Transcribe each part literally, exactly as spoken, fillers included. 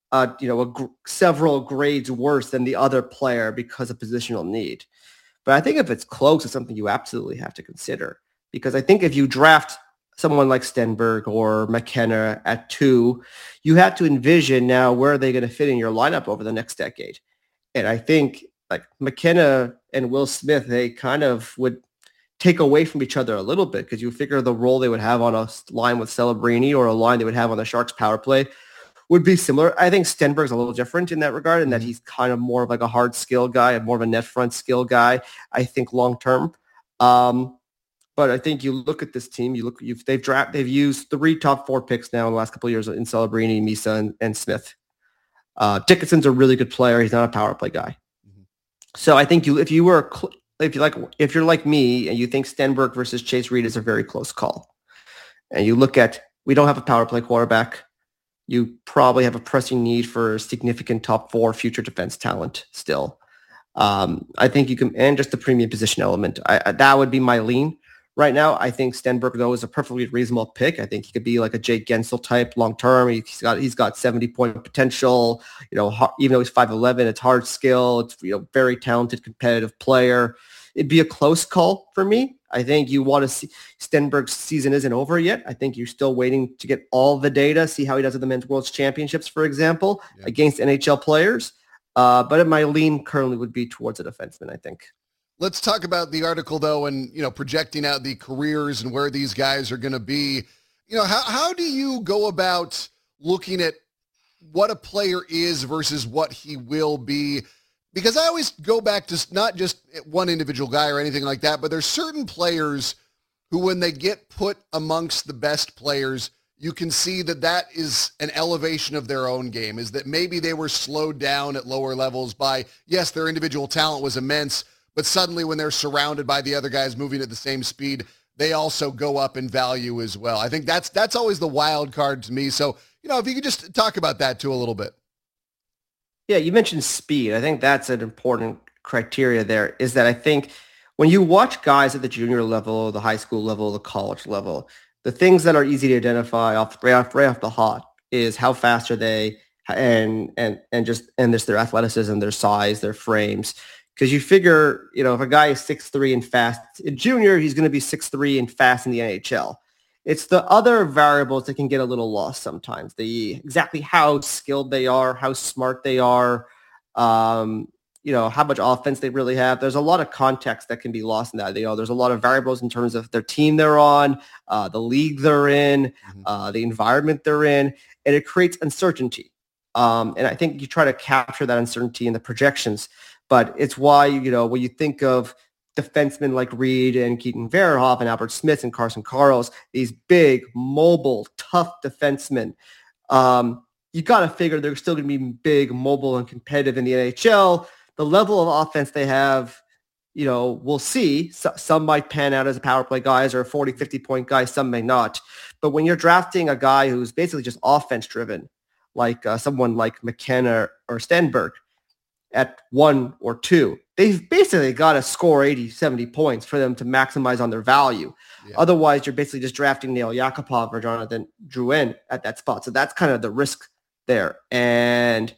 uh, you know, a gr- several grades worse than the other player because of positional need. But I think if it's close, it's something you absolutely have to consider. Because I think if you draft someone like Stenberg or McKenna at two, you have to envision now where are they going to fit in your lineup over the next decade. And I think like McKenna and Will Smith, they kind of would take away from each other a little bit because you figure the role they would have on a line with Celebrini or a line they would have on the Sharks power play would be similar. I think Stenberg's a little different in that regard, in that Mm-hmm. he's kind of more of like a hard skill guy, more of a net front skill guy, I think long term. Um, but I think you look at this team, you look, you've, they've draft, they've used three top four picks now in the last couple of years in Celebrini, Misa, and, and Smith. Uh, Dickinson's a really good player. He's not a power play guy. Mm-hmm. So I think you, if you were, if you like, if you're like me and you think Stenberg versus Chase Reed is a very close call, and you look at, we don't have a power play quarterback. You probably have a pressing need for significant top four future defense talent still. Um, I think you can, and just the premium position element. I, I, that would be my lean right now. I think Stenberg though is a perfectly reasonable pick. I think he could be like a Jake Gensel type long term. He's got he's got seventy point potential. You know, even though he's five eleven, it's hard skill. It's, you know, very talented, competitive player. It'd be a close call for me. I think you want to see Stenberg's season isn't over yet. I think you're still waiting to get all the data, see how he does at the Men's World Championships, for example, yeah. against N H L players. Uh, but my lean currently would be towards a defenseman, I think. Let's talk about the article, though, and, you know, projecting out the careers and where these guys are going to be. You know, how, how do you go about looking at what a player is versus what he will be? Because I always go back to not just one individual guy or anything like that, but there's certain players who, when they get put amongst the best players, you can see that that is an elevation of their own game, is that maybe they were slowed down at lower levels by, yes, their individual talent was immense, but suddenly when they're surrounded by the other guys moving at the same speed, they also go up in value as well. I think that's that's always the wild card to me. So, you know, if you could just talk about that too a little bit. Yeah, you mentioned speed. I think that's an important criteria there, is that I think when you watch guys at the junior level, the high school level, the college level, the things that are easy to identify off right off, right off the hot is how fast are they, and and and just and there's their athleticism, their size, their frames. Because you figure, you know, if a guy is six three and fast in junior, he's going to be six three and fast in the N H L. It's the other variables that can get a little lost sometimes. The exactly how skilled they are, how smart they are, um, you know, how much offense they really have. There's a lot of context that can be lost in that. You know, there's a lot of variables in terms of their team they're on, uh, the league they're in, mm-hmm. uh, the environment they're in, and it creates uncertainty. Um, and I think you try to capture that uncertainty in the projections. But it's why, you know, when you think of defensemen like Reed and Keaton Verhoff and Albert Smith and Carson Karls, these big, mobile, tough defensemen, um, you got to figure they're still going to be big, mobile, and competitive in the N H L. The level of offense they have, you know, we'll see. So, some might pan out as a power play guys or a forty, fifty point guy. Some may not. But when you're drafting a guy who's basically just offense driven, like uh, someone like McKenna or Stenberg at one or two, they've basically got to score eighty, seventy points for them to maximize on their value. Yeah. Otherwise, you're basically just drafting Nail Yakupov or Jonathan Drouin at that spot. So that's kind of the risk there. And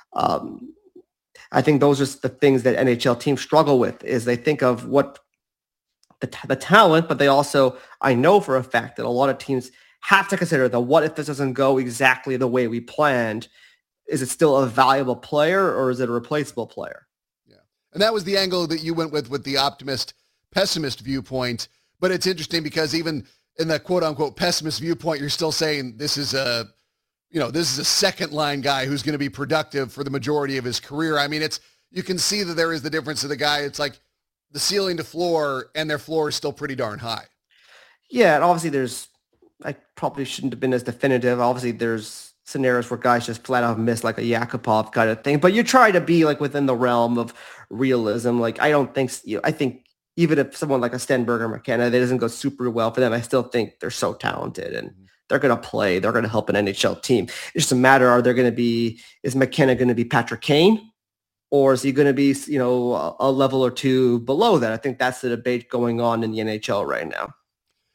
um, I think those are the things that N H L teams struggle with, is they think of what the, t- the talent, but they also, I know for a fact that a lot of teams have to consider the what if this doesn't go exactly the way we planned. Is it still a valuable player or is it a replaceable player? Yeah. And that was the angle that you went with, with the optimist pessimist viewpoint. But it's interesting because even in the quote unquote pessimist viewpoint, you're still saying this is a, you know, this is a second line guy who's going to be productive for the majority of his career. I mean, it's, you can see that there is the difference of the guy. It's like the ceiling to floor, and their floor is still pretty darn high. Yeah. And obviously there's, I probably shouldn't have been as definitive. Obviously there's scenarios where guys just flat out miss, like a Yakupov kind of thing, but you try to be like within the realm of realism. Like, I don't think, you know, I think even if someone like a Stenberg or McKenna, that doesn't go super well for them, I still think they're so talented and they're going to play, they're going to help an N H L team. It's just a matter, are they going to be, is McKenna going to be Patrick Kane, or is he going to be, you know, a, a level or two below that? I think that's the debate going on in the N H L right now.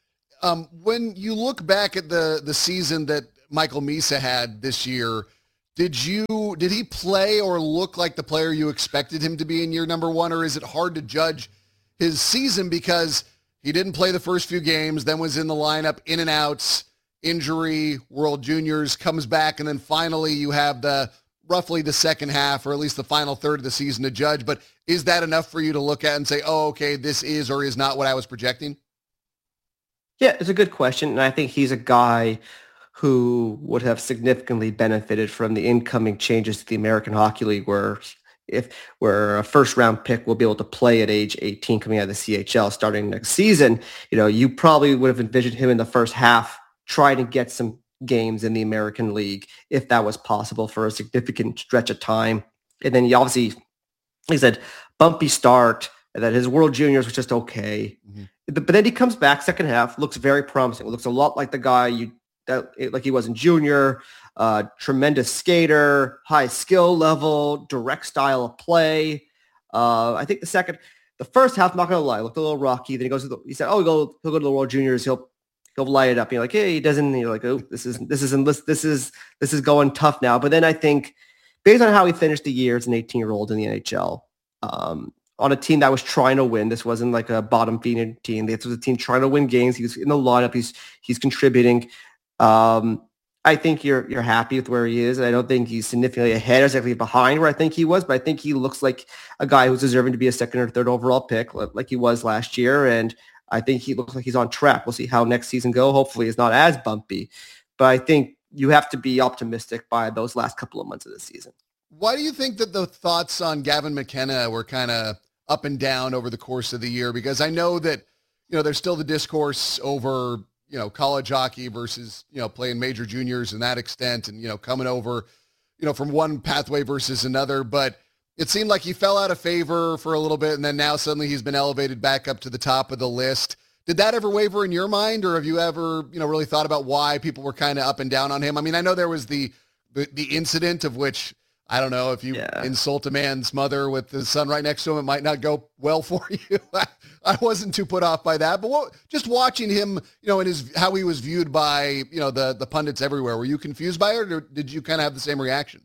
Um, when you look back at the, the season that Michael Misa had this year, Did you did he play or look like the player you expected him to be in year number one, or is it hard to judge his season because he didn't play the first few games, then was in the lineup, in and outs, injury, World Juniors, comes back, and then finally you have the roughly the second half or at least the final third of the season to judge. But is that enough for you to look at and say, oh, okay, this is or is not what I was projecting? Yeah, it's a good question. And I think he's a guy who would have significantly benefited from the incoming changes to the American Hockey League, where if where a first round pick will be able to play at age eighteen coming out of the C H L starting next season. You know, you probably would have envisioned him in the first half trying to get some games in the American League if that was possible for a significant stretch of time. And then he obviously, he said, bumpy start, and that his World Juniors was just okay. Mm-hmm. But then he comes back second half, looks very promising. Looks a lot like the guy you that like he was in junior. Uh, tremendous skater, high skill level, direct style of play. Uh, I think the second, the first half, I'm not gonna lie, looked a little rocky. Then he goes to the, he said, "Oh, he'll go, he'll go to the World Juniors. He'll he'll light it up." And you're like, "Hey, he doesn't." And you're like, "Oh, this is this isn't this this is this is going tough now." But then I think, based on how he finished the year as an eighteen year old in the N H L. Um, on a team that was trying to win. This wasn't like a bottom feeding team. This was a team trying to win games. He was in the lineup. He's he's contributing. Um, I think you're you're happy with where he is. And I don't think he's significantly ahead or significantly behind where I think he was, but I think he looks like a guy who's deserving to be a second or third overall pick like he was last year. And I think he looks like he's on track. We'll see how next season go. Hopefully it's not as bumpy, but I think you have to be optimistic by those last couple of months of the season. Why do you think that the thoughts on Gavin McKenna were kind of up and down over the course of the year? Because I know that, you know, there's still the discourse over, you know, college hockey versus, you know, playing major juniors and that extent and, you know, coming over, you know, from one pathway versus another. But it seemed like he fell out of favor for a little bit. And then now suddenly he's been elevated back up to the top of the list. Did that ever waver in your mind, or have you ever, you know, really thought about why people were kind of up and down on him? I mean, I know there was the, the, the incident of which, I don't know, if you yeah. insult a man's mother with the son right next to him, it might not go well for you. I, I wasn't too put off by that, but what, just watching him, you know, and his how he was viewed by, you know, the the pundits everywhere. Were you confused by it, or did you kind of have the same reaction?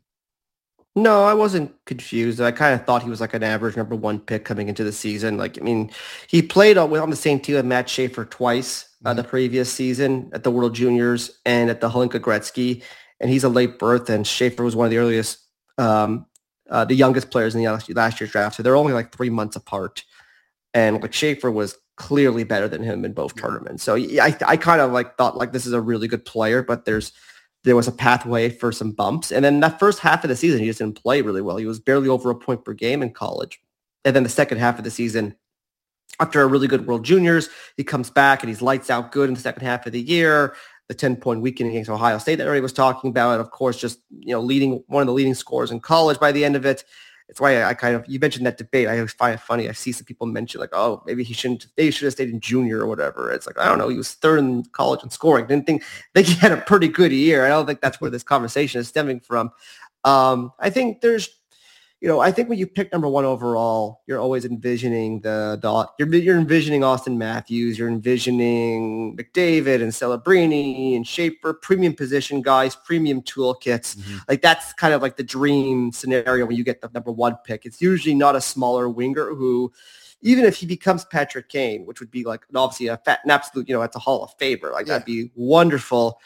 No, I wasn't confused. I kind of thought he was like an average number one pick coming into the season. Like, I mean, he played on, on the same team with Matt Schaefer twice mm-hmm. uh, the previous season at the World Juniors and at the Hlinka Gretzky, and he's a late birth, and Schaefer was one of the earliest. Um, uh, the youngest players in the last, last year's draft. So they're only like three months apart. And like Schaefer was clearly better than him in both tournaments. So yeah, I, I kind of like thought like this is a really good player, but there's, there was a pathway for some bumps. And then that first half of the season, he just didn't play really well. He was barely over a point per game in college. And then the second half of the season, after a really good World Juniors, he comes back and he's lights out good in the second half of the year. The ten-point weekend against Ohio State that everybody was talking about, and of course, just you know, leading one of the leading scorers in college by the end of it. It's why I, I kind of you mentioned that debate. I always find it funny. I see some people mention like, oh, maybe he shouldn't. They should have stayed in junior or whatever. It's like I don't know. He was third in college in scoring. Didn't think I think he had a pretty good year. I don't think that's where this conversation is stemming from. Um, I think there's. You know, I think when you pick number one overall, you're always envisioning the, the you're, you're envisioning Austin Matthews, you're envisioning McDavid and Celebrini and Schaefer, premium position guys, premium toolkits. Mm-hmm. Like that's kind of like the dream scenario when you get the number one pick. It's usually not a smaller winger who, even if he becomes Patrick Kane, which would be like obviously a fat, an absolute, you know, that's a Hall of Famer. Like yeah. that'd be wonderful.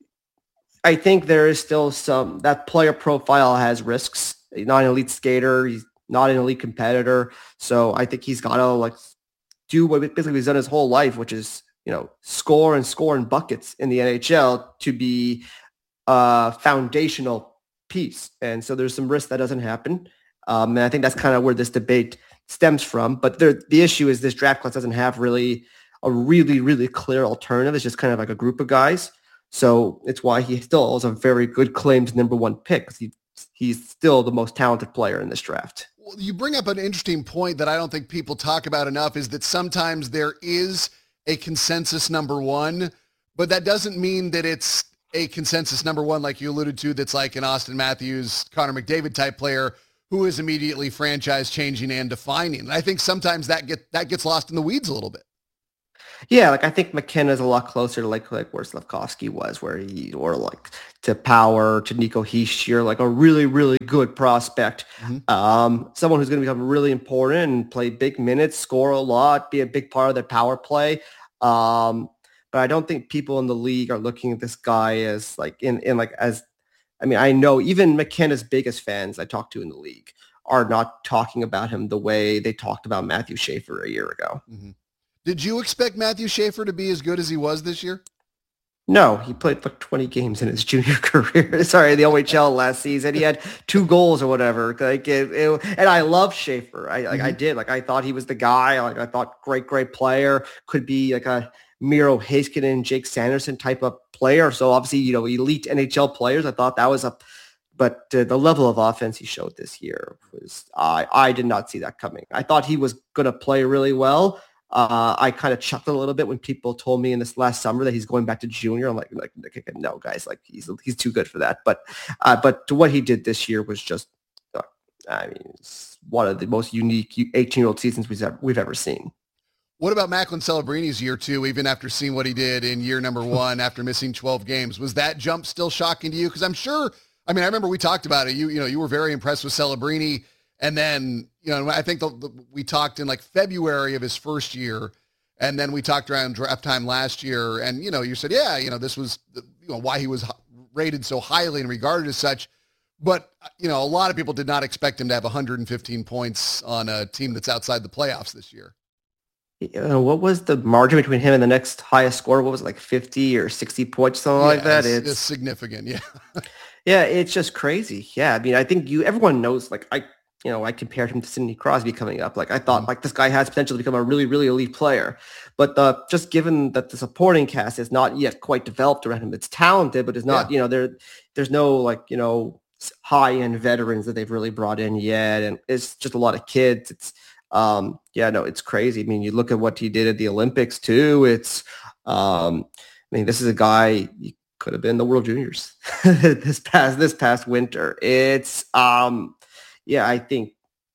I think there is still some that player profile has risks. He's not an elite skater. He's not an elite competitor. So I think he's got to like do what basically he's done his whole life, which is, you know, score and score in buckets in the N H L to be a foundational piece. And so there's some risk that doesn't happen. Um, and I think that's kind of where this debate stems from. But there, the issue is this draft class doesn't have really a really, really clear alternative. It's just kind of like a group of guys. So it's why he still has a very good claim to number one pick because he he's still the most talented player in this draft. Well, you bring up an interesting point that I don't think people talk about enough is that sometimes there is a consensus number one, but that doesn't mean that it's a consensus number one, like you alluded to, that's like an Austin Matthews, Connor McDavid type player who is immediately franchise changing and defining. And I think sometimes that get that gets lost in the weeds a little bit. Yeah, like I think McKenna's a lot closer to like like where Slavkovsky was, where he or like to Power, to Nico Hischier, like a really, really good prospect. Mm-hmm. Um, someone who's going to become really important and play big minutes, score a lot, be a big part of their power play. Um, but I don't think people in the league are looking at this guy as like in, in like as I mean, I know even McKenna's biggest fans I talk to in the league are not talking about him the way they talked about Matthew Schaefer a year ago. Mm-hmm. Did you expect Matthew Schaefer to be as good as he was this year? No, he played like twenty games in his junior career. Sorry, the O H L last season. He had two goals or whatever. Like, it, it, and I love Schaefer. I like, mm-hmm. I did. Like, I thought he was the guy. Like, I thought great, great player. Could be like a Miro Heiskanen, Jake Sanderson type of player. So obviously, you know, elite N H L players. I thought that was a. But uh, the level of offense he showed this year was I I did not see that coming. I thought he was going to play really well. Uh, I kind of chuckled a little bit when people told me in this last summer that he's going back to junior. I'm like, like, no, guys, like he's he's too good for that. But uh, but to what he did this year was just, uh, I mean, it's one of the most unique eighteen-year-old seasons we've ever, we've ever seen. What about Macklin Celebrini's year two, even after seeing what he did in year number one after missing twelve games? Was that jump still shocking to you? Because I'm sure, I mean, I remember we talked about it. You you know, you were very impressed with Celebrini. And then, you know, I think the, the, we talked in like February of his first year, and then we talked around draft time last year, and, you know, you said, yeah, you know, this was, the, you know, why he was rated so highly and regarded as such. But, you know, a lot of people did not expect him to have one hundred fifteen points on a team that's outside the playoffs this year. Uh, what was the margin between him and the next highest score? What was it, like fifty or sixty points, something yeah, like that? It's, it's, it's significant, yeah. Yeah, it's just crazy. Yeah, I mean, I think you, everyone knows, like, I, you know, I compared him to Sidney Crosby coming up. Like I thought, mm-hmm. like this guy has potential to become a really, really elite player. But uh, just given that the supporting cast is not yet quite developed around him, it's talented, but it's not. Yeah. You know, there, there's no like you know high end veterans that they've really brought in yet, and it's just a lot of kids. It's um, yeah, no, it's crazy. I mean, you look at what he did at the Olympics too. It's, um, I mean, this is a guy. He could have been the World Juniors this past this past winter. It's um. Yeah, I think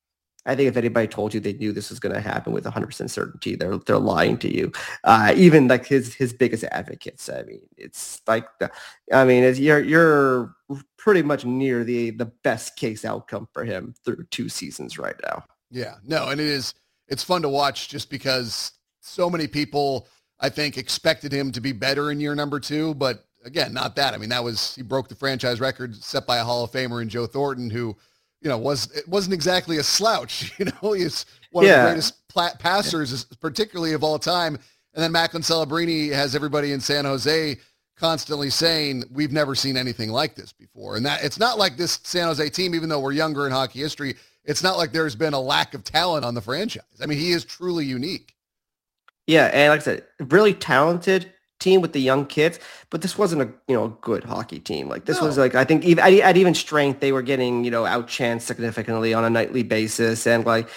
I think if anybody told you they knew this was going to happen with one hundred percent certainty, they're they're lying to you. Uh, even like his his biggest advocates. I mean, it's like the, I mean, it's, you're you're pretty much near the the best case outcome for him through two seasons right now. Yeah, no, and it is it's fun to watch just because so many people I think expected him to be better in year number two, but again, not that. I mean, that was he broke the franchise record set by a Hall of Famer in Joe Thornton, who. You know, was it wasn't exactly a slouch. You know, he's one yeah. of the greatest pla- passers, yeah. particularly of all time. And then Macklin Celebrini has everybody in San Jose constantly saying, we've never seen anything like this before. And that it's not like this San Jose team, even though we're younger in hockey history, it's not like there's been a lack of talent on the franchise. I mean, he is truly unique. Yeah, and like I said, really talented team with the young kids, but this wasn't a you know good hockey team. Like this no. was like I think even at, at even strength they were getting you know outchanced significantly on a nightly basis, and like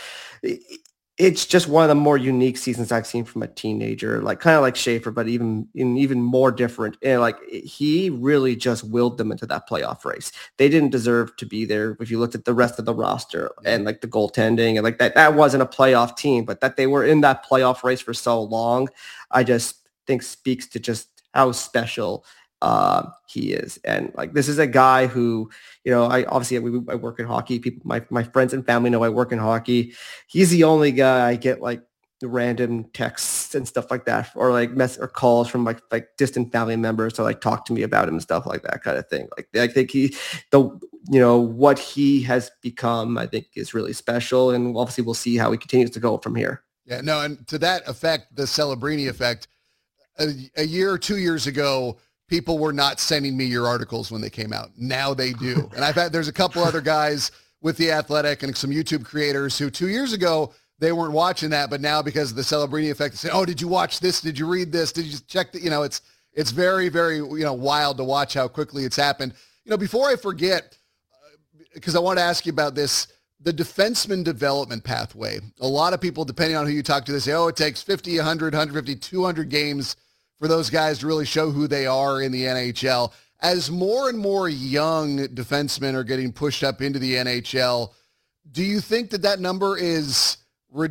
it's just one of the more unique seasons I've seen from a teenager. Like kind of like Schaefer, but even even more different. And like he really just willed them into that playoff race. They didn't deserve to be there. If you looked at the rest of the roster and like the goaltending and like that, that wasn't a playoff team, but that they were in that playoff race for so long, I just. think speaks to just how special uh, he is. And like, this is a guy who, you know, I obviously we, I work in hockey. People, my, my friends and family know I work in hockey. He's the only guy I get like random texts and stuff like that, or like mess or calls from like, like distant family members to like talk to me about him and stuff like that kind of thing. Like, I think he, the, you know, what he has become, I think is really special. And obviously we'll see how he continues to go from here. Yeah, no. And to that effect, the Celebrini effect, A, a year or two years ago, people were not sending me your articles when they came out. Now they do. And I've had, there's a couple other guys with The Athletic and some YouTube creators who two years ago, they weren't watching that. But now because of the Celebrini effect, they say, oh, did you watch this? Did you read this? Did you check that? You know, it's, it's very, very, you know, wild to watch how quickly it's happened. You know, before I forget, because uh, I want to ask you about this, the defenseman development pathway. A lot of people, depending on who you talk to, they say, oh, it takes fifty, one hundred, one fifty, two hundred games for those guys to really show who they are in the N H L. As more and more young defensemen are getting pushed up into the N H L, do you think that that number is re-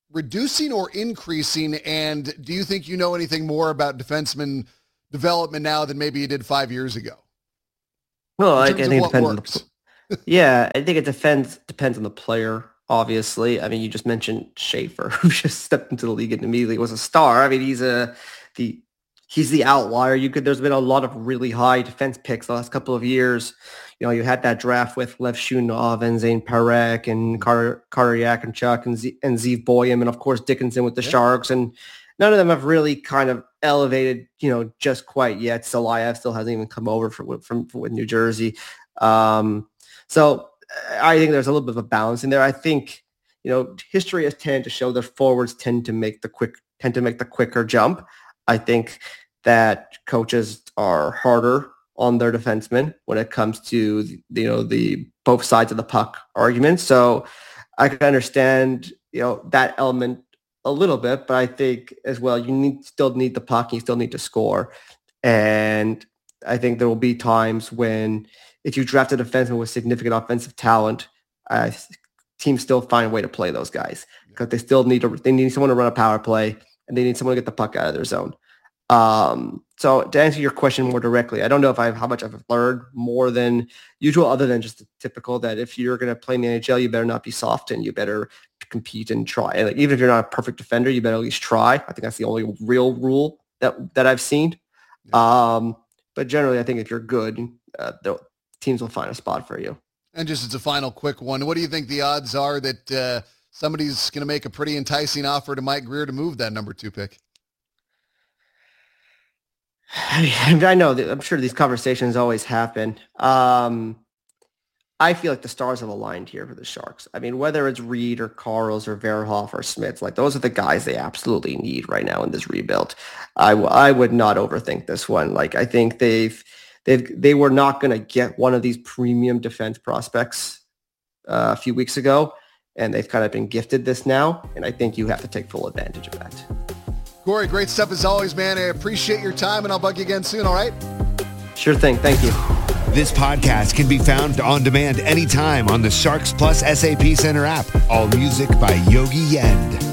reducing or increasing? And do you think you know anything more about defenseman development now than maybe you did five years ago? Well, I, I think it depends on the, yeah, I think it depends depends on the player. Obviously, I mean, you just mentioned Schaefer, who just stepped into the league and immediately was a star. I mean, he's a the he's the outlier. You could there's been a lot of really high defense picks the last couple of years. You know, you had that draft with Lev Shunov and Zane Parekh and Carter Carter Yakinchuk and Z, and Zeev Boyum and of course Dickinson with the yeah. Sharks, and none of them have really kind of elevated, you know, just quite yet. Salayev still hasn't even come over from from, from with New Jersey. Um, so I think there's a little bit of a balance in there. I think, you know, history has tended to show that forwards tend to make the quick tend to make the quicker jump. I think that coaches are harder on their defensemen when it comes to, you know, the both sides of the puck argument. So I can understand, you know, that element a little bit, but I think as well, you need still need the puck, you still need to score. And I think there will be times when if you draft a defenseman with significant offensive talent, uh, teams still find a way to play those guys because they still need to, they need someone to run a power play and they need someone to get the puck out of their zone. Um, so to answer your question more directly, I don't know if I've how much I've learned more than usual, other than just the typical that if you're going to play in the N H L, you better not be soft and you better compete and try. And like, even if you're not a perfect defender, you better at least try. I think that's the only real rule that that I've seen. Um, but generally, I think if you're good, uh, the teams will find a spot for you. And just as a final quick one, what do you think the odds are that uh, somebody's going to make a pretty enticing offer to Mike Grier to move that number two pick? I know that I'm sure these conversations always happen. Um, I feel like the stars have aligned here for the Sharks. I mean, whether it's Reed or Karls or Verhoff or Smith, like those are the guys they absolutely need right now in this rebuild. I, w- I would not overthink this one. Like, I think they've, they've, they were not going to get one of these premium defense prospects uh, a few weeks ago, and they've kind of been gifted this now. And I think you have to take full advantage of that. Corey, great stuff as always, man. I appreciate your time, and I'll bug you again soon, all right? Sure thing. Thank you. This podcast can be found on demand anytime on the Sharks Plus S A P Center app. All music by Yogi Yend.